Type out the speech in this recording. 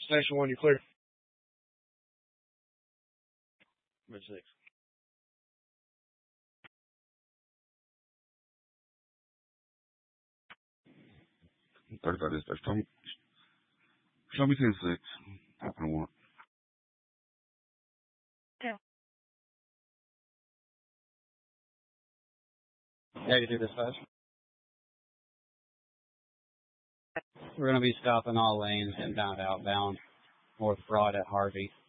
Station 1, you clear. Bridge 6. 35 dispatch. Show me 10-6. Happened 1. Negative dispatch. We're going to be stopping all lanes inbound, outbound, North Broad at Harvey.